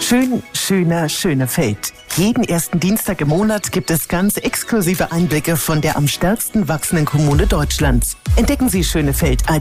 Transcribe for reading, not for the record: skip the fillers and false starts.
Schön, schöner, Schönefeld. Jeden ersten Dienstag im Monat gibt es ganz exklusive Einblicke von der am stärksten wachsenden Kommune Deutschlands. Entdecken Sie Schönefeld als